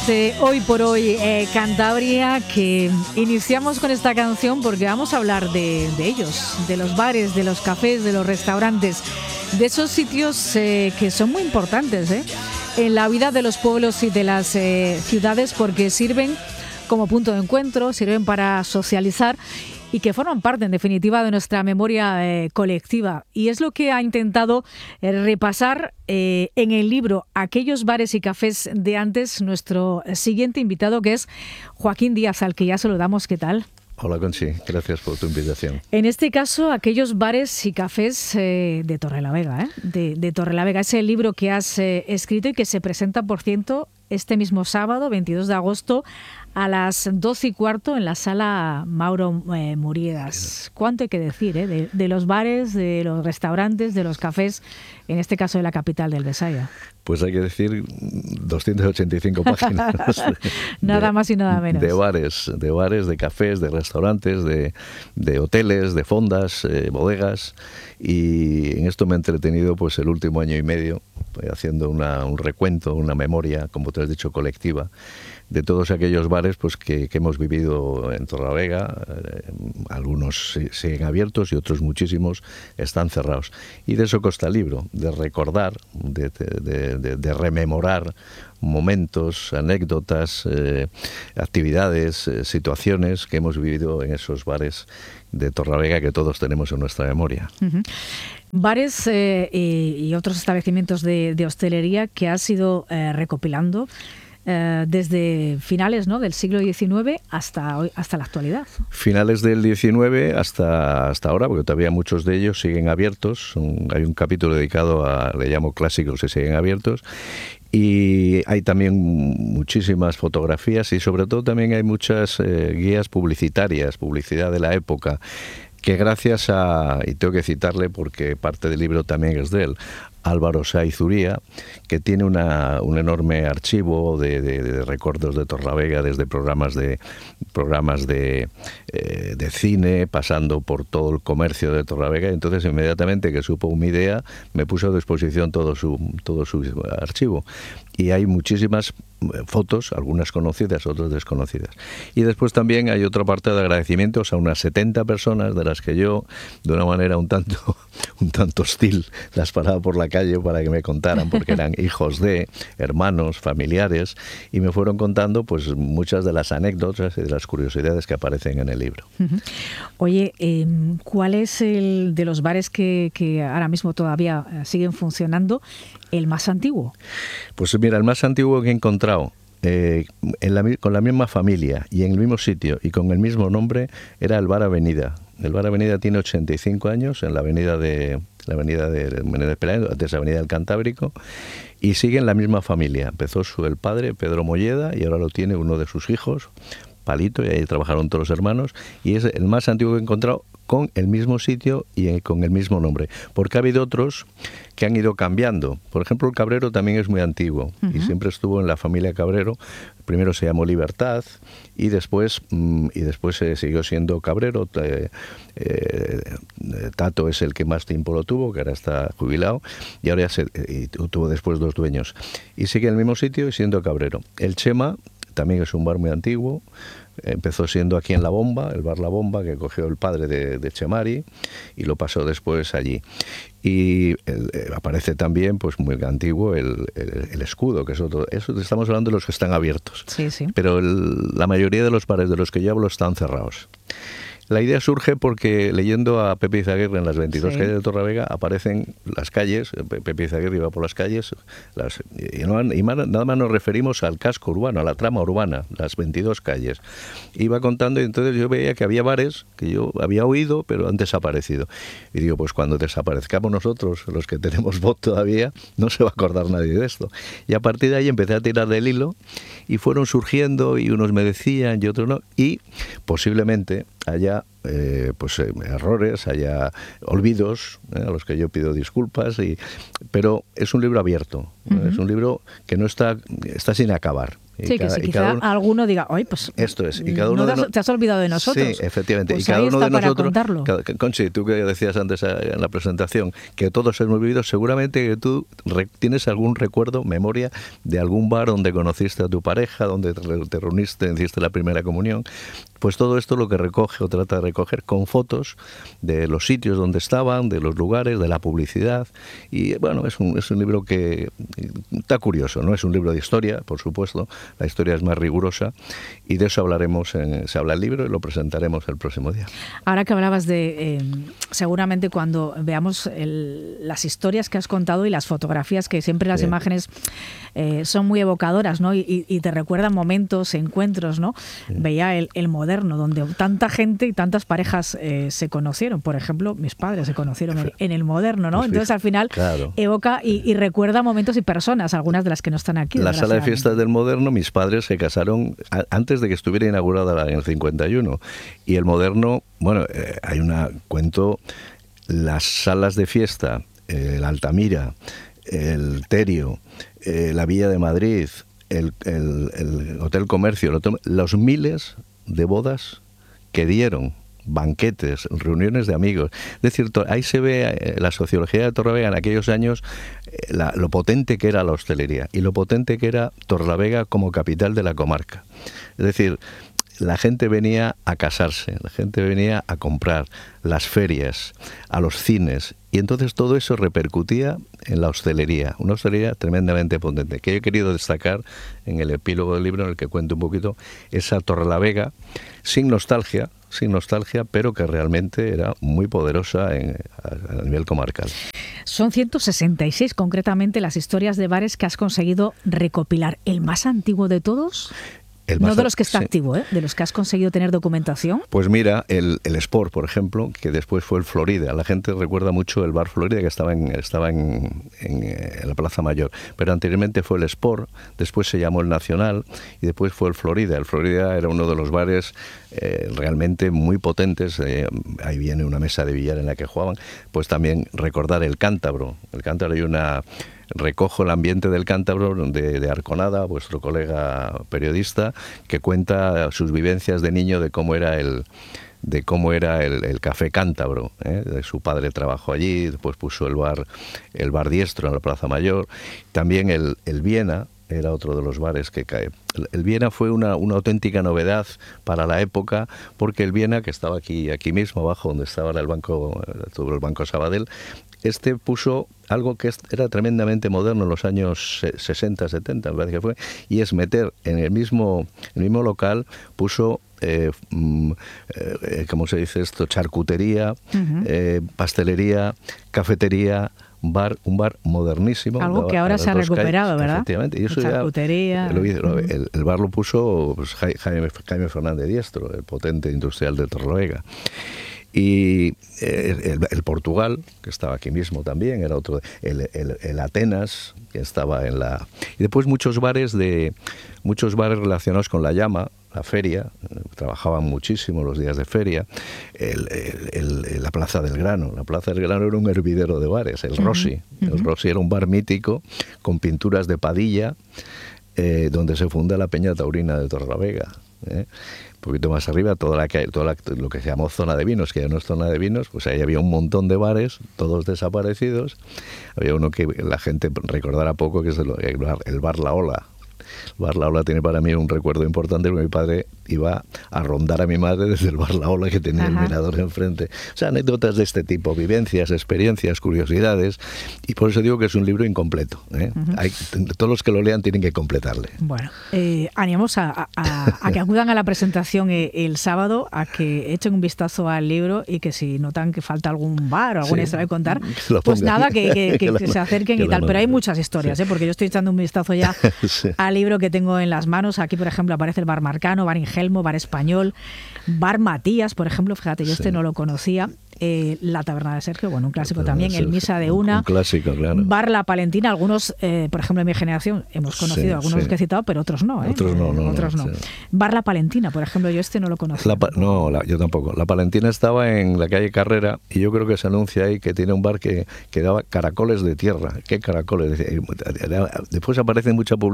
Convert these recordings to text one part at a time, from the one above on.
Hoy por hoy, Cantabria, que iniciamos con esta canción porque vamos a hablar de ellos, de los bares, de los cafés, de los restaurantes, de esos sitios que son muy importantes en la vida de los pueblos y de las ciudades, porque sirven como punto de encuentro, sirven para socializar y que forman parte, en definitiva, de nuestra memoria colectiva. Y es lo que ha intentado repasar en el libro Aquellos bares y cafés de antes nuestro siguiente invitado, que es Joaquín Díaz, al que ya saludamos. ¿Qué tal? Hola, Conchi. Gracias por tu invitación. En este caso, Aquellos bares y cafés de Torrelavega, de Torrelavega. Es el libro que has escrito y que se presenta, por cierto, este mismo sábado, 22 de agosto, a las 12:15 en la sala Mauro Muriedas. ¿Cuánto hay que decir de los bares, de los restaurantes, de los cafés, en este caso de la capital del Besaya? Pues hay que decir 285 páginas. Nada más y nada menos. De bares, de cafés, de restaurantes, de hoteles, de fondas, bodegas. Y en esto me he entretenido pues el último año y medio haciendo un recuento, una memoria, como te has dicho, colectiva, de todos aquellos bares pues que hemos vivido en Torrelavega. Algunos siguen abiertos y otros muchísimos están cerrados. Y de eso consta el libro, de recordar, de rememorar momentos, anécdotas, actividades, situaciones que hemos vivido en esos bares de Torrelavega que todos tenemos en nuestra memoria. Uh-huh. Bares y otros establecimientos de hostelería que has ido recopilando desde finales, ¿no?, del siglo XIX hasta hoy, hasta la actualidad. Finales del XIX hasta ahora, porque todavía muchos de ellos siguen abiertos. Hay un capítulo dedicado le llamo clásicos que siguen abiertos. Y hay también muchísimas fotografías y sobre todo también hay muchas guías publicitarias, publicidad de la época, que gracias y tengo que citarle porque parte del libro también es de él, Álvaro Saiz Uría, que tiene un enorme archivo de recuerdos de Torrelavega, desde programas de cine, pasando por todo el comercio de Torrelavega. Entonces, inmediatamente que supo mi idea, me puso a disposición todo su archivo. Y hay muchísimas fotos, algunas conocidas, otras desconocidas. Y después también hay otra parte de agradecimientos a unas 70 personas de las que yo, de una manera un tanto hostil, las paraba por la calle para que me contaran, porque eran hijos de, hermanos, familiares, y me fueron contando pues muchas de las anécdotas y de las curiosidades que aparecen en el libro. Uh-huh. Oye, ¿cuál es el de los bares que ahora mismo todavía siguen funcionando, el más antiguo? Pues mira, el más antiguo que he encontrado con la misma familia y en el mismo sitio y con el mismo nombre era el Bar Avenida. El Bar Avenida tiene 85 años en la avenida de Menéndez Pelayo, antes Avenida del Cantábrico, y sigue en la misma familia. Empezó el padre, Pedro Molleda, y ahora lo tiene uno de sus hijos, Palito, y ahí trabajaron todos los hermanos, y es el más antiguo que he encontrado con el mismo sitio y con el mismo nombre, porque ha habido otros que han ido cambiando. Por ejemplo, el Cabrero también es muy antiguo, uh-huh, y siempre estuvo en la familia Cabrero. Primero se llamó Libertad y después siguió siendo Cabrero. Tato es el que más tiempo lo tuvo, que ahora está jubilado, y ahora tuvo después dos dueños. Y sigue en el mismo sitio y siendo Cabrero. El Chema también es un bar muy antiguo. Empezó siendo aquí en La Bomba, el bar La Bomba, que cogió el padre de Chemari y lo pasó después allí. Y aparece también, pues muy antiguo, el Escudo, que es otro. Eso estamos hablando de los que están abiertos. Sí, sí. Pero la mayoría de los bares de los que yo hablo están cerrados. La idea surge porque leyendo a Pepe Izaguirre en las 22 calles de Torrelavega aparecen las calles. Pepe Izaguirre iba por las calles y nada más nos referimos al casco urbano, a la trama urbana, las 22 calles. Iba contando y entonces yo veía que había bares que yo había oído pero han desaparecido. Y digo, pues cuando desaparezcamos nosotros, los que tenemos voz todavía, no se va a acordar nadie de esto. Y a partir de ahí empecé a tirar del hilo y fueron surgiendo y unos me decían y otros no. Y posiblemente haya errores, haya olvidos, a los que yo pido disculpas, pero es un libro abierto, uh-huh, es un libro que no está sin acabar. Sí, que quizá alguno diga, oye, pues esto es, y cada uno te has olvidado de nosotros. Sí, efectivamente. Pues y cada uno de nosotros, Conchi, tú que decías antes en la presentación, que todos hemos vivido, seguramente que tú tienes algún recuerdo, memoria, de algún bar donde conociste a tu pareja, donde te reuniste, hiciste la primera comunión. Pues todo esto lo que recoge o trata de recoger con fotos de los sitios donde estaban, de los lugares, de la publicidad. Y bueno, es un libro que está curioso, ¿no? Es un libro de historia, por supuesto. La historia es más rigurosa y de eso hablaremos, se habla el libro y lo presentaremos el próximo día. Ahora que hablabas de, seguramente cuando veamos las historias que has contado y las fotografías, que siempre las imágenes son muy evocadoras, ¿no? Y te recuerdan momentos, encuentros, ¿no? Veía el moderno, donde tanta gente y tantas parejas se conocieron. Por ejemplo, mis padres se conocieron en el moderno, ¿no? Pues entonces al final evoca y recuerda momentos y personas, algunas de las que no están aquí. La sala de fiestas del moderno, mis padres se casaron antes de que estuviera inaugurada en el 51. Y el moderno, bueno, hay cuento, las salas de fiesta, el Altamira, el Terio, la Villa de Madrid, el Hotel Comercio, los miles de bodas que dieron, banquetes, reuniones de amigos. Es decir, ahí se ve la sociología de Torrelavega en aquellos años, lo potente que era la hostelería y lo potente que era Torrelavega como capital de la comarca. Es decir, la gente venía a casarse, la gente venía a comprar, las ferias, a los cines, y entonces todo eso repercutía en la hostelería, una hostelería tremendamente potente, que yo he querido destacar en el epílogo del libro en el que cuento un poquito esa Torrelavega, sin nostalgia, pero que realmente era muy poderosa a nivel comarcal. Son 166 concretamente las historias de bares que has conseguido recopilar. ¿El más antiguo de todos? No de los que está activo, ¿eh? De los que has conseguido tener documentación. Pues mira, el Sport, por ejemplo, que después fue el Florida. La gente recuerda mucho el bar Florida, que estaba en la Plaza Mayor. Pero anteriormente fue el Sport, después se llamó el Nacional y después fue el Florida. El Florida era uno de los bares realmente muy potentes. Ahí viene una mesa de billar en la que jugaban. Pues también recordar el Cántabro. El Cántabro recojo el ambiente del Cántabro de Arconada, vuestro colega periodista, que cuenta sus vivencias de niño de cómo era el Café Cántabro, Su padre trabajó allí, después puso el bar Diestro en la Plaza Mayor. También el Viena era otro de los bares que cae. El Viena fue una auténtica novedad para la época, porque el Viena, que estaba aquí mismo abajo donde estaba ahora el Banco Sabadell, puso algo que era tremendamente moderno en los años 60, 70, me parece que fue, y es meter en el mismo local, puso, ¿cómo se dice esto?, charcutería, pastelería, cafetería, un bar modernísimo. Algo que ahora se ha recuperado, ¿verdad? Efectivamente. Y eso charcutería. El bar lo puso pues, Jaime Fernández Diestro, el potente industrial de Torrelavega. Y el Portugal, que estaba aquí mismo también, era otro, el Atenas, que estaba y después muchos bares relacionados con la llama, la feria, trabajaban muchísimo los días de feria, la Plaza del Grano. La Plaza del Grano era un hervidero de bares, el Rossi. El Rossi era un bar mítico con pinturas de Padilla, donde se funda la Peña Taurina de Torrelavega. Un poquito más arriba, lo que se llamó zona de vinos, que ya no es zona de vinos, pues ahí había un montón de bares, todos desaparecidos. Había uno que la gente recordará poco, que es el bar La Ola. El bar La Ola tiene para mí un recuerdo importante, porque mi padre iba a rondar a mi madre desde el bar La Ola, que tenía el mirador enfrente. O sea, anécdotas de este tipo, vivencias, experiencias, curiosidades, y por eso digo que es un libro incompleto. Todos los que lo lean tienen que completarle. Bueno, animamos a que acudan a la presentación el sábado, a que echen un vistazo al libro y que si notan que falta algún bar o alguna historia de contar, pues nada, que se acerquen y tal. Pero hay muchas historias, porque yo estoy echando un vistazo ya al libro que tengo en las manos. Aquí, por ejemplo, aparece el bar Marcano, bar Ingelmo, bar Español, bar Matías, por ejemplo, fíjate, yo no lo conocía. La Taberna de Sergio, bueno, un clásico también, el Misa de Una, un clásico, claro. Bar La Palentina, algunos, por ejemplo, en mi generación hemos conocido algunos que he citado, pero otros no. Otros no. Sí. Bar La Palentina, por ejemplo, yo no lo conocía. Yo tampoco. La Palentina estaba en la calle Carrera y yo creo que se anuncia ahí que tiene un bar que daba caracoles de tierra. ¿Qué caracoles? Después aparece mucha publicidad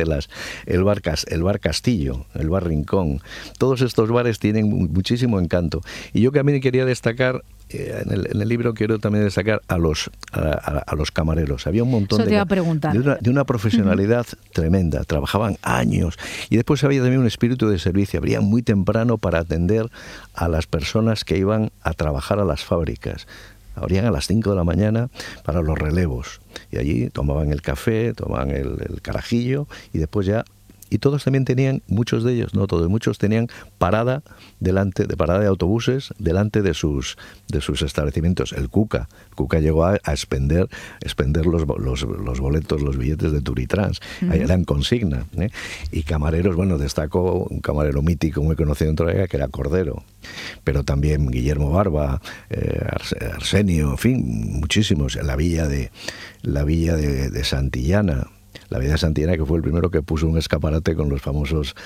Cancelas, el bar Castillo, el bar Rincón. Todos estos bares tienen muchísimo encanto. Y yo también quería destacar, en el libro quiero también destacar a los camareros. Había un montón de una profesionalidad tremenda. Trabajaban años. Y después había también un espíritu de servicio. Abrían muy temprano para atender a las personas que iban a trabajar a las fábricas. Abrían a las 5 de la mañana para los relevos. Y allí tomaban el café, tomaban el carajillo y después ya... Y todos también tenían, muchos de ellos, no todos, muchos tenían parada de autobuses delante de sus establecimientos. El Cuca llegó a expender los boletos, los billetes de Turitrans. Ahí eran consigna. Y camareros, bueno, destacó un camarero mítico muy conocido en Torrevega, que era Cordero. Pero también Guillermo Barba, Arsenio, en fin, muchísimos. La villa de Santillana. La Villa de Santillana, que fue el primero que puso un escaparate con los famosos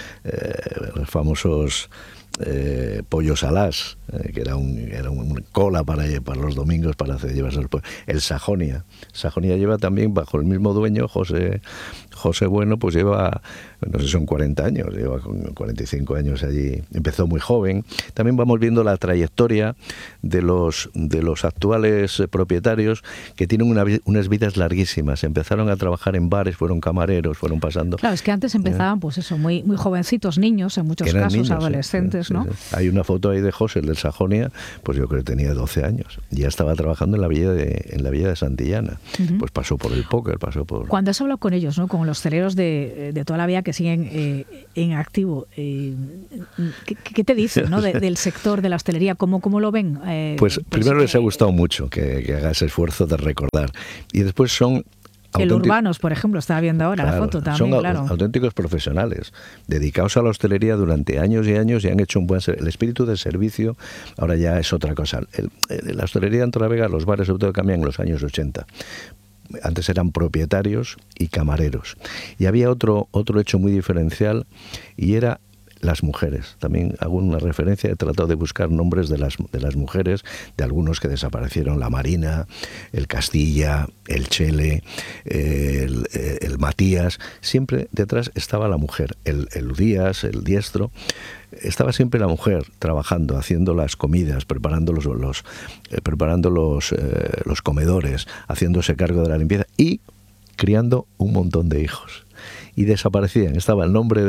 pollos alás, que era un cola para los domingos para llevarse los pollos. El Sajonia lleva también, bajo el mismo dueño, José Bueno, pues lleva, no sé, son 40 años, lleva 45 años allí. Empezó muy joven. También vamos viendo la trayectoria de los actuales propietarios, que tienen unas vidas larguísimas. Empezaron a trabajar en bares, fueron camareros, fueron pasando... Claro, es que antes empezaban, pues eso, muy jovencitos, niños, en muchos casos, niños, adolescentes, ¿no? Sí. Hay una foto ahí de José, el del Sajonia, pues yo creo que tenía 12 años. Ya estaba trabajando en la villa de Santillana. Pues pasó por el póker, pasó por... Cuando has hablado con ellos, ¿no? Con los hosteleros de toda la vida que siguen en activo, ¿qué te dicen, ¿no? del sector de la hostelería? ¿Cómo lo ven? Pues primero les ha gustado mucho que haga ese esfuerzo de recordar. Y después son... El Urbanos, por ejemplo, estaba viendo ahora la foto también, son claro. Auténticos profesionales, dedicados a la hostelería durante años y años, y han hecho un buen servicio. El espíritu de servicio ahora ya es otra cosa. La hostelería en Torrevega, los bares sobre todo cambian en los años 80. Antes eran propietarios y camareros. Y había otro hecho muy diferencial, y era las mujeres. También hago una referencia, he tratado de buscar nombres de las mujeres, de algunos que desaparecieron: la Marina, el Castilla, el Chele, el Matías. Siempre detrás estaba la mujer, el Díaz, el Diestro. Estaba siempre la mujer trabajando, haciendo las comidas, preparando los comedores, haciéndose cargo de la limpieza y criando un montón de hijos. Y desaparecían. Estaba el nombre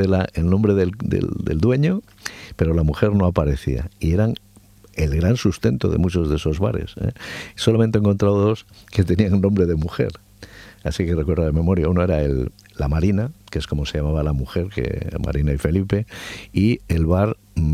del dueño, pero la mujer no aparecía. Y eran el gran sustento de muchos de esos bares. Solamente he encontrado dos que tenían nombre de mujer. Así que recuerdo de memoria. Uno era la Marina, que es como se llamaba la mujer, Marina y Felipe, y el bar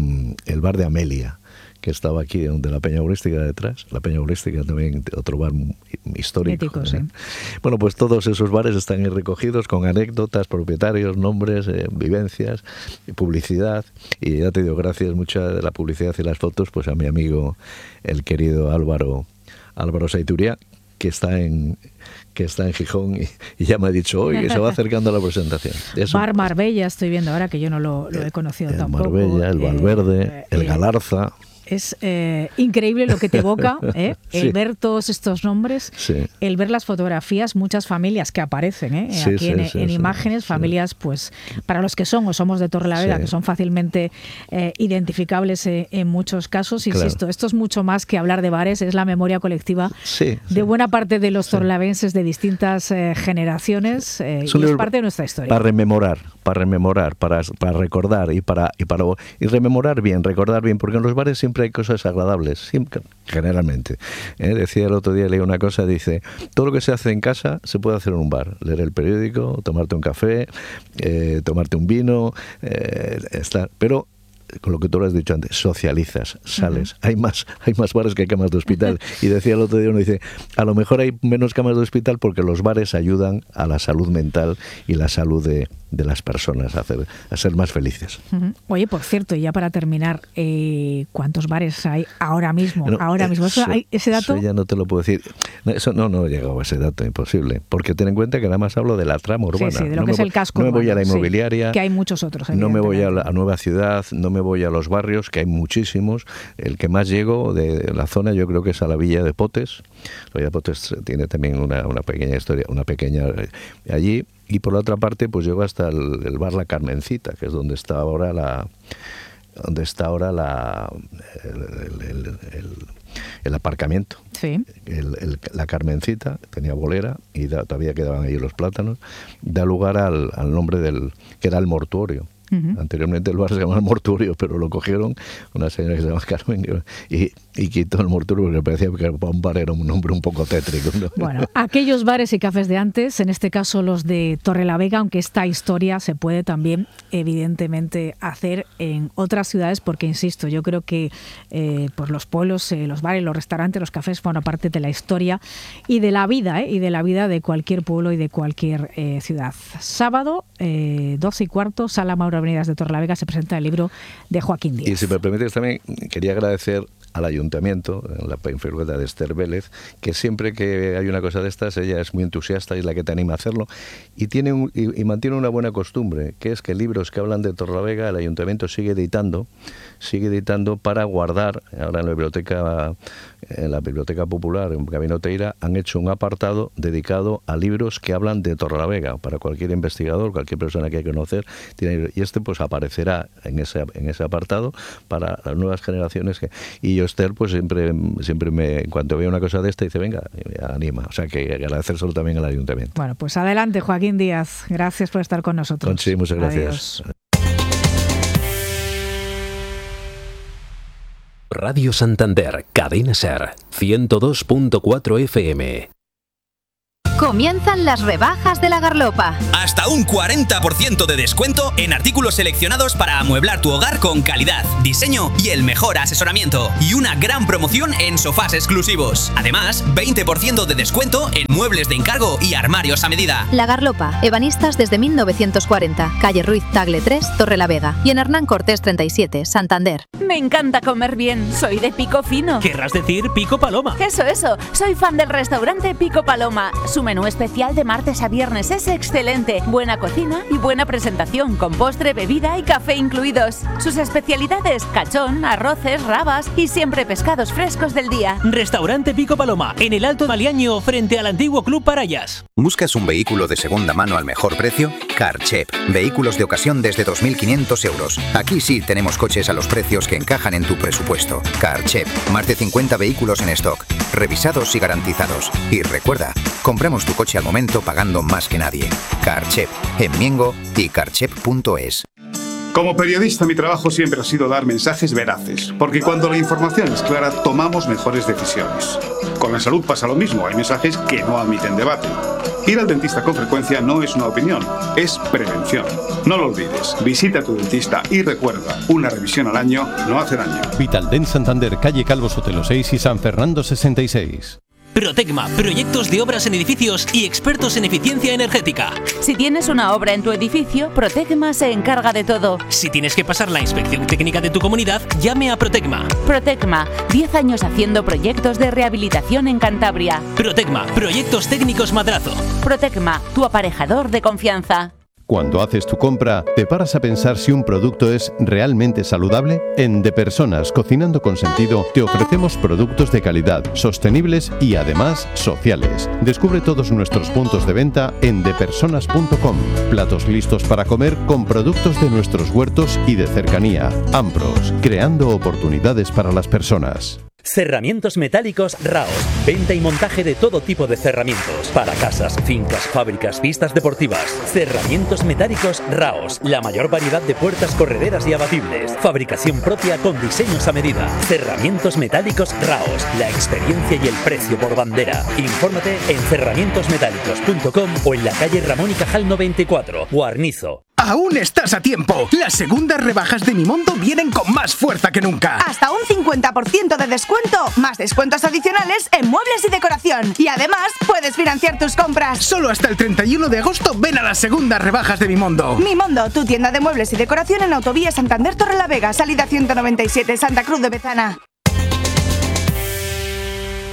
de Amelia, que estaba aquí donde la Peña Bolística detrás. La Peña Bolística también, otro bar histórico. Mítico, sí. Bueno, pues todos esos bares están ahí recogidos con anécdotas, propietarios, nombres, vivencias, publicidad. Y ya te digo, gracias mucha de la publicidad y las fotos, pues a mi amigo, el querido Álvaro Saituria, que está en Gijón y ya me ha dicho hoy que se va acercando a la presentación. Bar Marbella, estoy viendo ahora, que yo no lo he conocido tampoco. Marbella, el Valverde, el Galarza. Es increíble lo que te evoca, el ver todos estos nombres, el ver las fotografías, muchas familias que aparecen aquí en imágenes, familias, pues para los que somos de Torrelavega, que son fácilmente identificables en muchos casos. Insisto, esto es mucho más que hablar de bares, es la memoria colectiva de buena parte de los torrelavenses de distintas generaciones, y es parte de nuestra historia. Para rememorar, para recordar y rememorar bien, recordar bien, porque en los bares siempre hay cosas agradables, siempre, generalmente. Decía el otro día, leí una cosa, dice: todo lo que se hace en casa se puede hacer en un bar. Leer el periódico, tomarte un café, tomarte un vino, estar... Pero con lo que tú lo has dicho antes, socializas, sales. Hay más bares que camas de hospital. Y decía el otro día uno, dice, a lo mejor hay menos camas de hospital porque los bares ayudan a la salud mental y la salud de las personas, a ser más felices. Oye, por cierto, y ya para terminar, ¿cuántos bares hay ahora mismo? ¿Hay ese dato? Eso ya no te lo puedo decir. Eso no he llegado a ese dato, imposible. Porque ten en cuenta que nada más hablo de la trama urbana. Sí, de lo que es el casco urbano. No me voy a la urbano, inmobiliaria. Que hay muchos otros. No me voy a Nueva Ciudad, no me voy a los barrios, que hay muchísimos. El que más llego de la zona yo creo que es a la Villa de Potes. La Villa de Potes tiene también una pequeña historia, una pequeña allí. Y por la otra parte, pues llego hasta el bar La Carmencita, que es donde está ahora el aparcamiento. Sí. La Carmencita tenía bolera y todavía quedaban ahí los plátanos. Da lugar al nombre que era el mortuorio. Uh-huh. Anteriormente el bar se llamaba el Mortuorio, pero lo cogieron una señora que se llama Carmen y quitó el Mortuorio porque parecía que para un bar era un nombre un poco tétrico, ¿no? Bueno, aquellos bares y cafés de antes, en este caso los de Torrelavega, aunque esta historia se puede también evidentemente hacer en otras ciudades, porque insisto, yo creo que pues los pueblos, los bares, los restaurantes, los cafés forman parte de la historia y de la vida de cualquier pueblo y de cualquier ciudad. Sábado, 12:15, Sala Mauro Avenidas de Torrelavega, se presenta el libro de Joaquín Díaz. Y si me permites también, quería agradecer al ayuntamiento, en la figura de Esther Vélez, que siempre que hay una cosa de estas, ella es muy entusiasta y es la que te anima a hacerlo, y mantiene una buena costumbre, que es que libros que hablan de Torrelavega el ayuntamiento sigue editando para guardar. Ahora en la biblioteca popular, en Camino Teira, han hecho un apartado dedicado a libros que hablan de Torrelavega, para cualquier investigador, cualquier persona que hay que conocer, y este pues aparecerá en ese apartado para las nuevas generaciones. Y yo, Esther, pues siempre en cuanto veo una cosa de esta, dice, venga, me anima. O sea, que agradecérselo también al ayuntamiento. Bueno, pues adelante, Joaquín Díaz. Gracias por estar con nosotros. Sí, muchas gracias. Adiós. Radio Santander, Cadena SER, 102.4 FM. Comienzan las rebajas de la Garlopa. Hasta un 40% de descuento en artículos seleccionados para amueblar tu hogar con calidad, diseño y el mejor asesoramiento. Y una gran promoción en sofás exclusivos. Además, 20% de descuento en muebles de encargo y armarios a medida. La Garlopa, ebanistas desde 1940. Calle Ruiz Tagle 3, Torrelavega. Y en Hernán Cortés 37, Santander. Me encanta comer bien. Soy de Pico Fino. Querrás decir Pico Paloma. Eso. Soy fan del restaurante Pico Paloma. Su menú especial de martes a viernes es excelente. Buena cocina y buena presentación, con postre, bebida y café incluidos. Sus especialidades: cachón, arroces, rabas y siempre pescados frescos del día. Restaurante Pico Paloma, en el Alto Maliaño, frente al antiguo Club Parayas. ¿Buscas un vehículo de segunda mano al mejor precio? Carchep. Vehículos de ocasión desde 2.500 euros. Aquí sí tenemos coches a los precios que encajan en tu presupuesto. Carchep. Más de 50 vehículos en stock, revisados y garantizados. Y recuerda, compramos tu coche al momento pagando más que nadie. Carchep, en Miengo y carchep.es. Como periodista, mi trabajo siempre ha sido dar mensajes veraces, porque cuando la información es clara, tomamos mejores decisiones. Con la salud pasa lo mismo, hay mensajes que no admiten debate. Ir al dentista con frecuencia no es una opinión, es prevención. No lo olvides, visita a tu dentista y recuerda, una revisión al año no hace daño. Vitaldent Santander, calle Calvo Sotelo 6 y San Fernando 66. Protecma, proyectos de obras en edificios y expertos en eficiencia energética. Si tienes una obra en tu edificio, Protecma se encarga de todo. Si tienes que pasar la inspección técnica de tu comunidad, llame a Protecma. Protecma, 10 años haciendo proyectos de rehabilitación en Cantabria. Protecma, proyectos técnicos Madrazo. Protecma, tu aparejador de confianza. Cuando haces tu compra, ¿te paras a pensar si un producto es realmente saludable? En De Personas, Cocinando con Sentido, te ofrecemos productos de calidad, sostenibles y además sociales. Descubre todos nuestros puntos de venta en depersonas.com. Platos listos para comer con productos de nuestros huertos y de cercanía. Ambros, creando oportunidades para las personas. Cerramientos metálicos Raos. Venta y montaje de todo tipo de cerramientos. Para casas, fincas, fábricas, pistas deportivas. Cerramientos metálicos Raos. La mayor variedad de puertas correderas y abatibles. Fabricación propia con diseños a medida. Cerramientos metálicos Raos. La experiencia y el precio por bandera. Infórmate en cerramientosmetálicos.com o en la calle Ramón y Cajal 94, Guarnizo. Aún estás a tiempo. Las segundas rebajas de Mimondo vienen con más fuerza que nunca. Hasta un 50% de descuento, más descuentos adicionales en muebles y decoración. Y además, puedes financiar tus compras. Solo hasta el 31 de agosto ven a las segundas rebajas de Mimondo. Mimondo, tu tienda de muebles y decoración en Autovía Santander Torrelavega, salida 197, Santa Cruz de Bezana.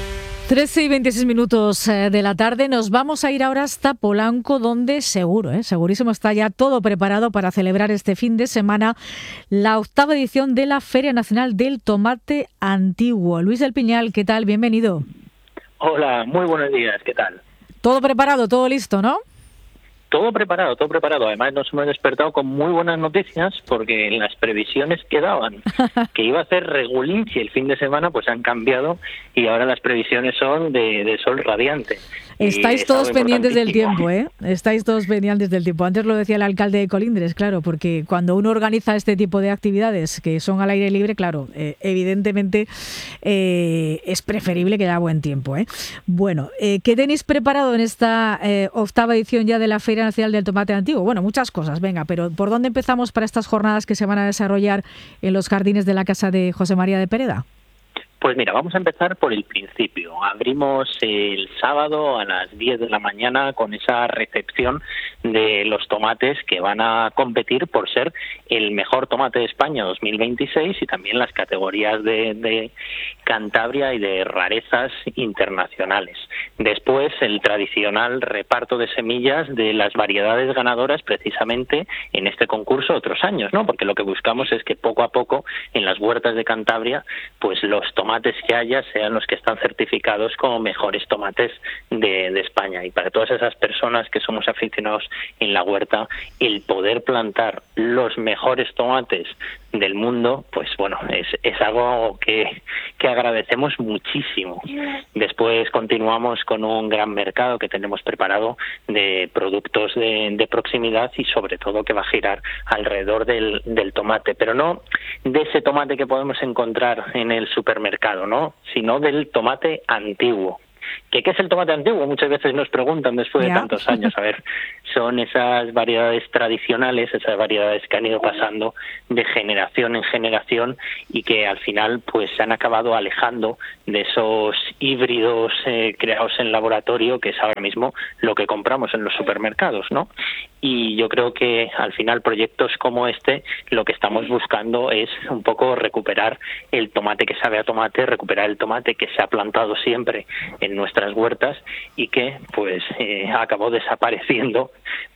13:26 de la tarde. Nos vamos a ir ahora hasta Polanco, donde segurísimo está ya todo preparado para celebrar este fin de semana la 8ª edición de la Feria Nacional del Tomate Antiguo. Luis del Piñal, ¿qué tal? Bienvenido. Hola, muy buenos días, ¿qué tal? Todo preparado, todo listo, ¿no? Todo preparado, todo preparado. Además nos hemos despertado con muy buenas noticias porque las previsiones que daban que iba a ser regulinchi el fin de semana pues han cambiado y ahora las previsiones son de sol radiante. Estáis todos pendientes del tiempo, ¿eh? Estáis todos pendientes del tiempo. Antes lo decía el alcalde de Colindres, claro, porque cuando uno organiza este tipo de actividades que son al aire libre, claro, evidentemente es preferible que haya buen tiempo, ¿eh? Bueno, ¿qué tenéis preparado en esta 8ª edición ya de la Feria Nacional del Tomate Antiguo? Bueno, muchas cosas, venga, pero ¿por dónde empezamos para estas jornadas que se van a desarrollar en los jardines de la casa de José María de Pereda? Pues mira, vamos a empezar por el principio. Abrimos el sábado a las 10 de la mañana con esa recepción de los tomates que van a competir por ser el mejor tomate de España 2026 y también las categorías de Cantabria y de rarezas internacionales. Después, el tradicional reparto de semillas de las variedades ganadoras precisamente en este concurso otros años, ¿no? Porque lo que buscamos es que poco a poco en las huertas de Cantabria, pues los tomates que haya sean los que están certificados como mejores tomates de España. Y para todas esas personas que somos aficionados en la huerta, el poder plantar los mejores tomates del mundo, pues bueno, es algo que agradecemos muchísimo. Después continuamos con un gran mercado que tenemos preparado de productos de proximidad y sobre todo que va a girar alrededor del tomate, pero no de ese tomate que podemos encontrar en el supermercado, ¿no? Sino del tomate antiguo. ¿Qué es el tomate antiguo? Muchas veces nos preguntan después de tantos años. A ver, son esas variedades tradicionales, esas variedades que han ido pasando de generación en generación y que al final pues se han acabado alejando de esos híbridos creados en laboratorio, que es ahora mismo lo que compramos en los supermercados, ¿no? Y yo creo que al final proyectos como este lo que estamos buscando es un poco recuperar el tomate que sabe a tomate, recuperar el tomate que se ha plantado siempre en nuestras huertas y que pues acabó desapareciendo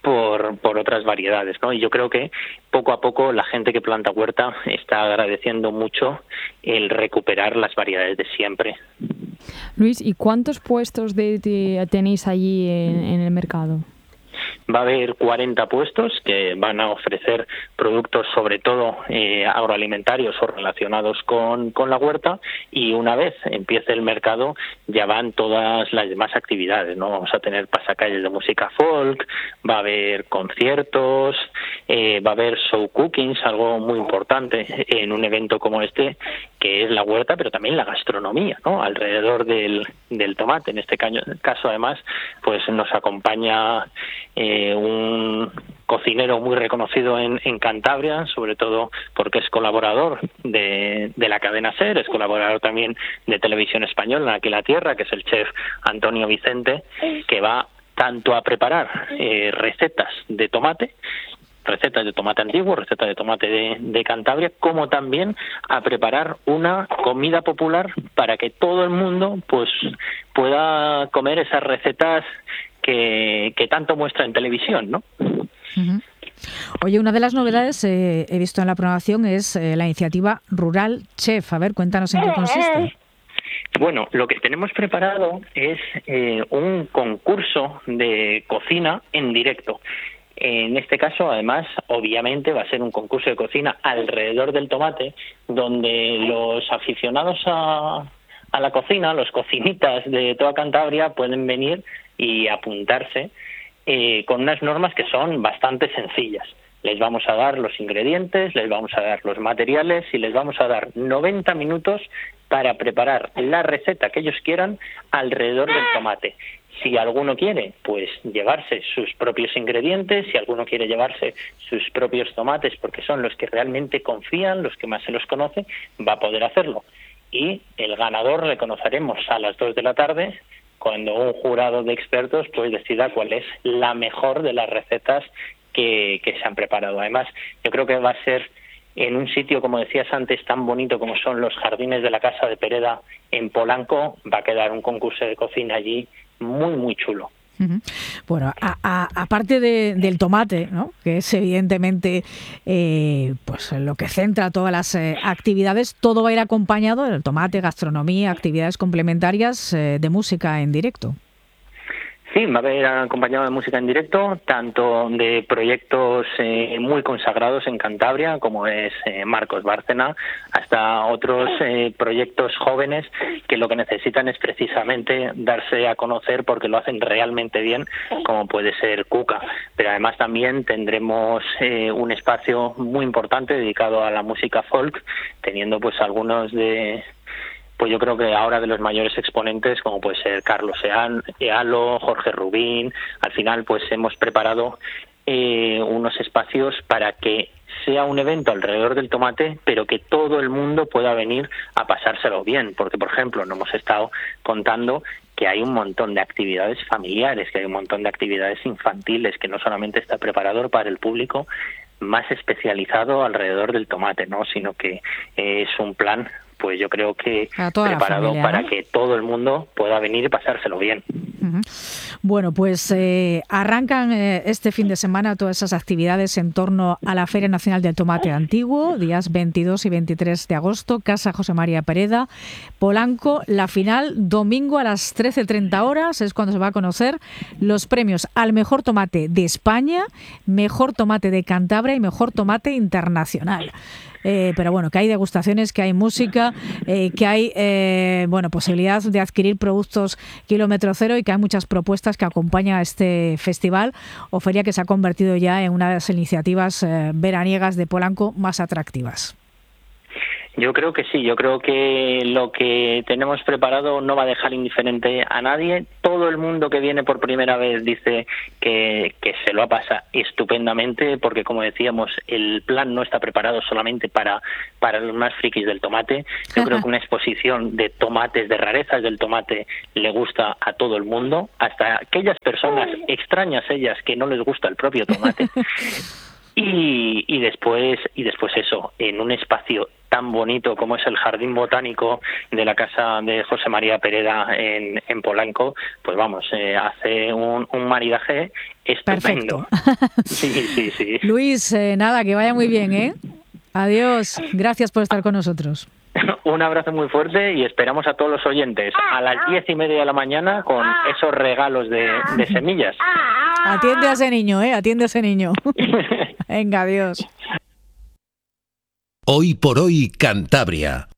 por otras variedades, ¿no? Y yo creo que poco a poco la gente que planta huerta está agradeciendo mucho el recuperar las variedades de siempre. Luis, ¿y cuántos puestos tenéis allí en el mercado? Va a haber 40 puestos que van a ofrecer productos sobre todo agroalimentarios o relacionados con la huerta, y una vez empiece el mercado ya van todas las demás actividades, ¿no? Vamos a tener pasacalles de música folk, va a haber conciertos, va a haber show cookings, algo muy importante en un evento como este, que es la huerta, pero también la gastronomía, ¿no? Alrededor del tomate. En este caso, además, pues nos acompaña un cocinero muy reconocido en Cantabria, sobre todo porque es colaborador de la cadena SER, es colaborador también de Televisión Española, Aquí la Tierra, que es el chef Antonio Vicente, que va tanto a preparar recetas de tomate antiguo, recetas de tomate de Cantabria, como también a preparar una comida popular para que todo el mundo pues pueda comer esas recetas que tanto muestra en televisión, ¿no? Uh-huh. Oye, una de las novedades he visto en la programación es la iniciativa Rural Chef. A ver, cuéntanos en qué consiste. Bueno, lo que tenemos preparado es un concurso de cocina en directo. En este caso, además, obviamente va a ser un concurso de cocina alrededor del tomate, donde los aficionados a la cocina, los cocinitas de toda Cantabria, pueden venir y apuntarse con unas normas que son bastante sencillas. Les vamos a dar los ingredientes, les vamos a dar los materiales y les vamos a dar 90 minutos para preparar la receta que ellos quieran alrededor del tomate. Si alguno quiere, pues llevarse sus propios ingredientes, si alguno quiere llevarse sus propios tomates, porque son los que realmente confían, los que más se los conoce, va a poder hacerlo. Y el ganador le conoceremos a las 2 de la tarde, cuando un jurado de expertos pues decida cuál es la mejor de las recetas que se han preparado. Además, yo creo que va a ser en un sitio, como decías antes, tan bonito como son los jardines de la Casa de Pereda en Polanco. Va a quedar un concurso de cocina allí muy, muy chulo. Bueno, aparte del tomate, ¿no?, que es evidentemente pues lo que centra todas las actividades, todo va a ir acompañado del tomate, gastronomía, actividades complementarias de música en directo. Sí, va a haber acompañado de música en directo, tanto de proyectos muy consagrados en Cantabria, como es Marcos Bárcena, hasta otros proyectos jóvenes que lo que necesitan es precisamente darse a conocer porque lo hacen realmente bien, como puede ser Cuca. Pero además también tendremos un espacio muy importante dedicado a la música folk, teniendo pues algunos de... Pues yo creo que ahora de los mayores exponentes, como puede ser Carlos Ealo, Jorge Rubín. Al final pues hemos preparado unos espacios para que sea un evento alrededor del tomate, pero que todo el mundo pueda venir a pasárselo bien, porque por ejemplo nos hemos estado contando que hay un montón de actividades familiares, que hay un montón de actividades infantiles, que no solamente está preparado para el público más especializado alrededor del tomate, ¿no?, sino que es un plan, pues yo creo que preparado familia, para que todo el mundo pueda venir y pasárselo bien. Bueno, pues arrancan este fin de semana todas esas actividades en torno a la Feria Nacional del Tomate Antiguo, días 22 y 23 de agosto, Casa José María Pereda, Polanco. La final, domingo a las 13:30 horas, es cuando se va a conocer los premios al mejor tomate de España, mejor tomate de Cantabria y mejor tomate internacional. Pero bueno, que hay degustaciones, que hay música, que hay posibilidad de adquirir productos kilómetro cero y que hay muchas propuestas que acompañan a este festival o feria que se ha convertido ya en una de las iniciativas veraniegas de Polanco más atractivas. Yo creo que sí, yo creo que lo que tenemos preparado no va a dejar indiferente a nadie. Todo el mundo que viene por primera vez dice que se lo pasa estupendamente, porque como decíamos, el plan no está preparado solamente para los más frikis del tomate. Yo creo que una exposición de tomates, de rarezas del tomate, le gusta a todo el mundo, hasta aquellas personas extrañas ellas que no les gusta el propio tomate. Y después eso, en un espacio tan bonito como es el Jardín Botánico de la Casa de José María Pereda en Polanco, pues vamos, hace un maridaje estupendo. Perfecto. Sí. Luis, nada, que vaya muy bien, ¿eh? Adiós, gracias por estar con nosotros. Un abrazo muy fuerte y esperamos a todos los oyentes a las 10:30 de la mañana con esos regalos de semillas. Atiende a ese niño, atiende a ese niño. Venga, adiós. Hoy por hoy, Cantabria.